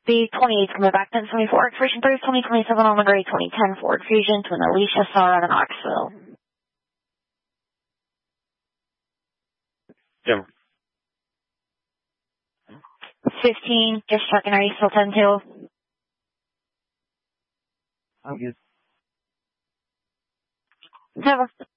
The 28th coming back, 1074, expiration 3 of 2027 on the gray 2010 Ford Fusion to an Alicia Star out of Knoxville. Yeah. 15, just checking, are you still 10-2? I'm good. Never.